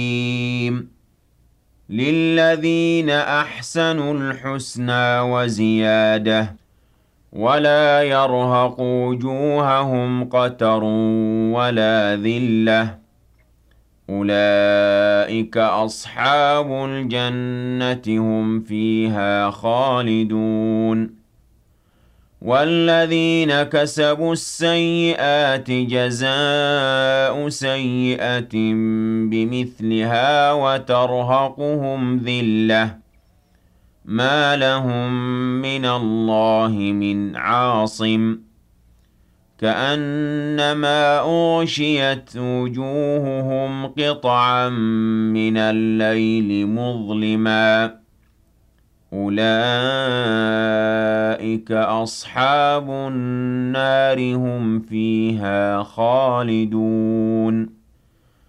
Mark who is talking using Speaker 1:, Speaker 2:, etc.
Speaker 1: للذين أحسنوا الحسنى وزيادة ولا يرهق وجوههم قتر ولا ذلة أولئك أصحاب الجنة هم فيها خالدون والذين كسبوا السيئات جزاء سيئة بمثلها وترهقهم ذلة ما لهم من الله من عاصم كأنما أغشيت وجوههم قطعا من الليل مظلما أولئك أصحاب النار هم فيها خالدون